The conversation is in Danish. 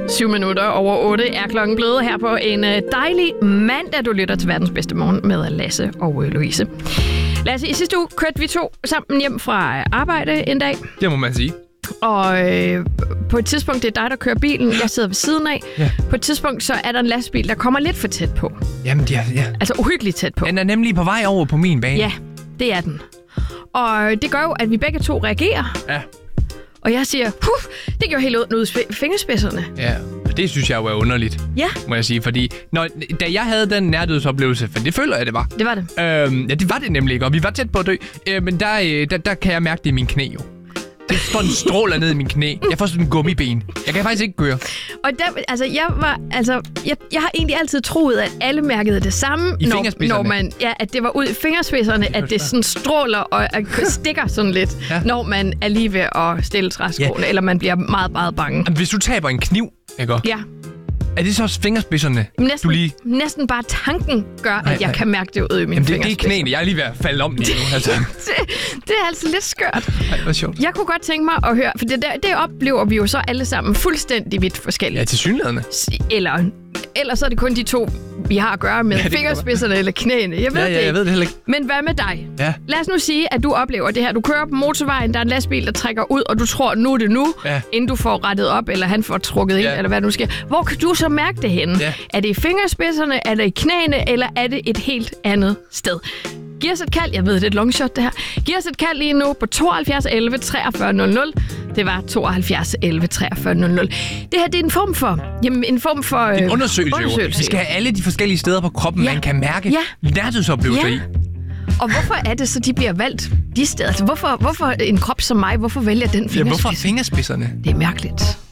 7 minutter over 8 er klokken blevet her på en dejlig mandag. Du lytter til verdens bedste morgen med Lasse og Louise. Lasse, i sidste uge kørte vi 2 sammen hjem fra arbejde en dag. Det må man sige. Og på et tidspunkt, det er dig, der kører bilen. Jeg sidder ved siden af. Ja. På et tidspunkt, så er der en lastbil, der kommer lidt for tæt på. Jamen, ja. Altså uhyggeligt tæt på. Den er nemlig på vej over på min bane. Ja, det er den. Og det gør jo, at vi begge to reagerer. Ja. Og jeg siger, det gjorde helt ud af fingerspidserne. Ja, og det synes jeg jo er underligt, må jeg sige. Fordi da jeg havde den nærdødsoplevelse, for det føler jeg, det var. Det var det. Ja, det var det nemlig ikke, og vi var tæt på at dø. Men der kan jeg mærke det i mine knæ jo. Det står en stråler ned i mine knæ. Jeg får sådan en gummiben. Jeg kan faktisk ikke køre. Og jeg har egentlig altid troet, at alle mærkede det samme, når man, at det var ud i fingerspidserne, at det sådan stråler og stikker sådan lidt, når man er lige ved at stille træskoene, eller man bliver meget, meget bange. Jamen, hvis du taber en kniv, ikke? Ja. Er det så også fingerspidserne? Næsten bare tanken gør, at jeg kan mærke det ud i mine fingerspidser. Det er knæene. Jeg er lige ved at falde om lige nu. Altså. det er altså lidt skørt. Ej, hvor sjovt. Jeg kunne godt tænke mig at høre, for det oplever vi jo så alle sammen fuldstændig vidt forskelligt. Ja, tilsyneladende. Eller så er det kun de 2, vi har at gøre med, fingerspidserne eller knæene. Jeg ved det ikke. Jeg ved det heller ikke. Men hvad med dig? Ja. Lad os nu sige, at du oplever det her. Du kører på motorvejen, der er en lastbil, der trækker ud, og du tror, nu er det nu, inden du får rettet op, eller han får trukket ind, eller hvad nu sker. Hvor kan du så mærke det henne? Ja. Er det i fingerspidserne, er det i knæene, eller er det et helt andet sted? Giv os et kald. Jeg ved, det er et longshot, det her. Giv os et kald lige nu på 72 11 43 00. Det var 72 11 43 00. Det her, det er en form for en undersøgelse. Vi skal have alle de forskellige steder på kroppen, man kan mærke nærdødsoplevelser i. Og hvorfor er det så, de bliver valgt de steder? Altså, hvorfor en krop som mig, hvorfor vælger den fingerspids? Hvorfor fingerspidserne? Det er mærkeligt.